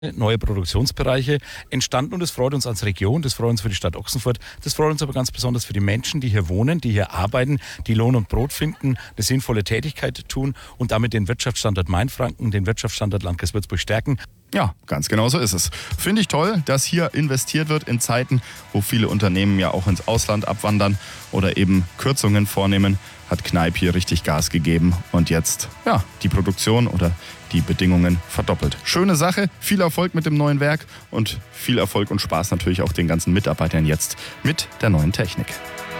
neue Produktionsbereiche entstanden und das freut uns als Region, das freut uns für die Stadt Ochsenfurt, das freut uns aber ganz besonders für die Menschen, die hier wohnen, die hier arbeiten, die Lohn und Brot finden, eine sinnvolle Tätigkeit tun und damit den Wirtschaftsstandort Mainfranken, den Wirtschaftsstandort Landkreis Würzburg stärken. Ja, ganz genau so ist es. Finde ich toll, dass hier investiert wird in Zeiten, wo viele Unternehmen ja auch ins Ausland abwandern oder eben Kürzungen vornehmen, hat Kneip hier richtig Gas gegeben und jetzt, ja, die Produktion oder die Bedingungen verdoppelt. Schöne Sache, viel Erfolg mit dem neuen Werk und viel Erfolg und Spaß natürlich auch den ganzen Mitarbeitern jetzt mit der neuen Technik.